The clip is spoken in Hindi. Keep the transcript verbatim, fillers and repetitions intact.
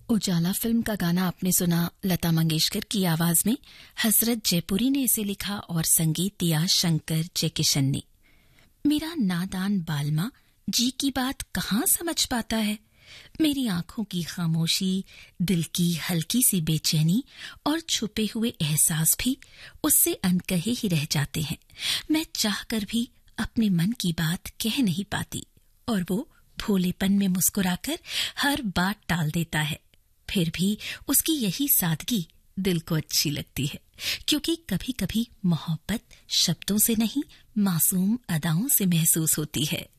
उजाला फिल्म का गाना आपने सुना लता मंगेशकर की आवाज में। हसरत जयपुरी ने इसे लिखा और संगीत दिया शंकर जयकिशन ने। मेरा नादान बालमा जी की बात कहाँ समझ पाता है। मेरी आंखों की खामोशी, दिल की हल्की सी बेचैनी और छुपे हुए एहसास भी उससे अनकहे ही रह जाते हैं। मैं चाहकर भी अपने मन की बात कह नहीं पाती और वो भोलेपन में मुस्कुराकर हर बात टाल देता है। फिर भी उसकी यही सादगी दिल को अच्छी लगती है, क्योंकि कभी-कभी मोहब्बत शब्दों से नहीं, मासूम अदाओं से महसूस होती है।